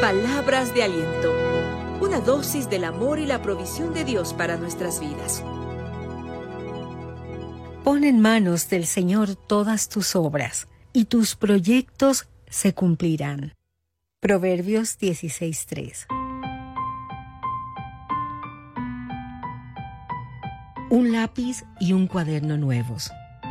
Palabras de aliento. Una dosis del amor y la provisión de Dios para nuestras vidas. Pon en manos del Señor todas tus obras, y tus proyectos se cumplirán. Proverbios 16:3. Un lápiz y un cuaderno nuevos.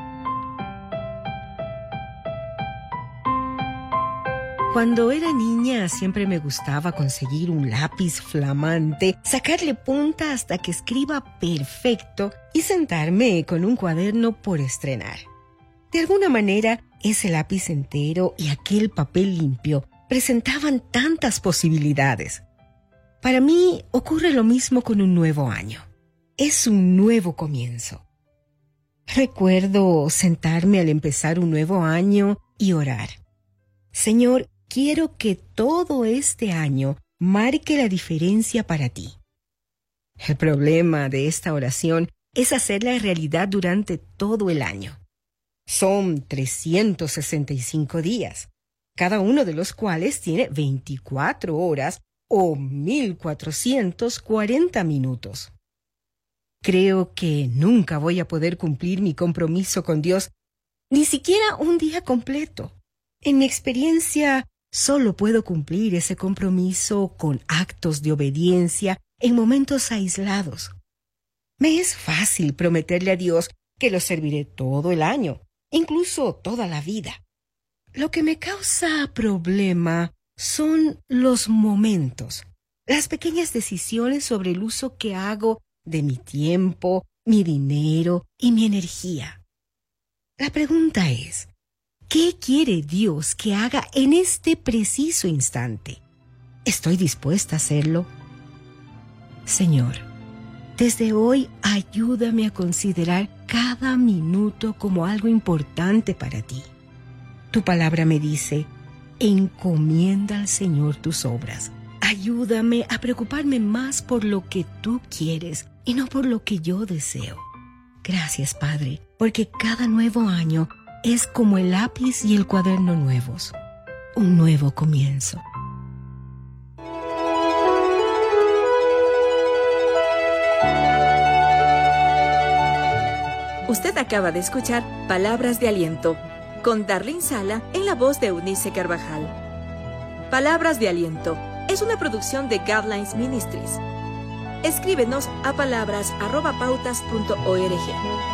Cuando era niña siempre me gustaba conseguir un lápiz flamante, sacarle punta hasta que escriba perfecto y sentarme con un cuaderno por estrenar. De alguna manera, ese lápiz entero y aquel papel limpio presentaban tantas posibilidades. Para mí ocurre lo mismo con un nuevo año. Es un nuevo comienzo. Recuerdo sentarme al empezar un nuevo año y orar. Señor, quiero que todo este año marque la diferencia para ti. El problema de esta oración es hacerla realidad durante todo el año. Son 365 días, cada uno de los cuales tiene 24 horas o 1440 minutos. Creo que nunca voy a poder cumplir mi compromiso con Dios, ni siquiera un día completo. En mi experiencia, solo puedo cumplir ese compromiso con actos de obediencia en momentos aislados. Me es fácil prometerle a Dios que lo serviré todo el año, incluso toda la vida. Lo que me causa problema son los momentos, las pequeñas decisiones sobre el uso que hago de mi tiempo, mi dinero y mi energía. La pregunta es, ¿qué quiere Dios que haga en este preciso instante? ¿Estoy dispuesta a hacerlo? Señor, desde hoy ayúdame a considerar cada minuto como algo importante para ti. Tu palabra me dice, encomienda al Señor tus obras. Ayúdame a preocuparme más por lo que tú quieres y no por lo que yo deseo. Gracias, Padre, porque cada nuevo año es como el lápiz y el cuaderno nuevos. Un nuevo comienzo. Usted acaba de escuchar Palabras de Aliento con Darlene Sala en la voz de Eunice Carvajal. Palabras de Aliento es una producción de Guidelines Ministries. Escríbenos a palabras@pautas.org.